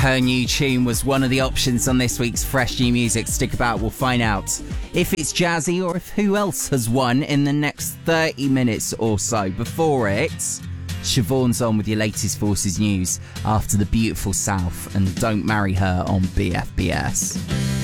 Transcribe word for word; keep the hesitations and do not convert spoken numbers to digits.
Her new tune was one of the options on this week's Fresh New Music. Stick about, we'll find out if it's Jazzy or if who else has won in the next thirty minutes or so. Before it, Siobhan's on with your latest Forces news after the beautiful South and Don't Marry Her on B F B S.